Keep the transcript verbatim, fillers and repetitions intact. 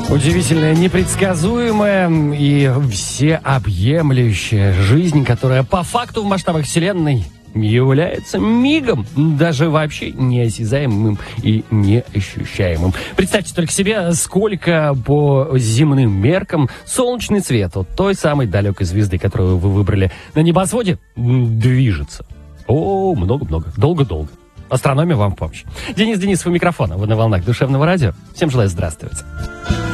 Удивительная, непредсказуемая и всеобъемлющая жизнь, которая по факту в масштабах Вселенной является мигом, даже вообще неосязаемым и неощущаемым. Представьте только себе, сколько по земным меркам солнечный свет от той самой далекой звезды, которую вы выбрали на небосводе, движется. О, много-много, долго-долго. Астрономия вам в помощь. Денис Денисов у микрофона. Вы на волнах душевного радио. Всем желаю здравствовать.